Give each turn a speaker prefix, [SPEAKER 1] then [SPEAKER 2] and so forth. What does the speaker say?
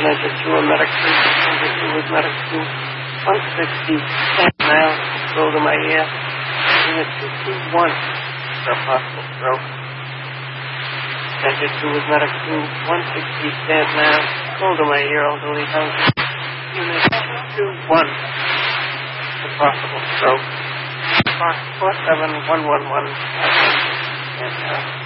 [SPEAKER 1] Connected to a medic 2, connected to with medic 2, 160, 10 now, go to my ear, unit 221, for a possible stroke. Connected to with medic 2, 160, 10 now, go to my ear, elderly house, unit 221, for possible stroke. Fox 47111, 10 now.